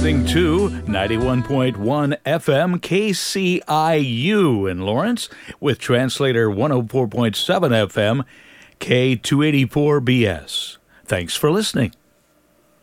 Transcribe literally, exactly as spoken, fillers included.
listening to ninety-one point one F M K C I U in Lawrence with translator one oh four point seven F M K two eighty-four B S. Thanks for listening.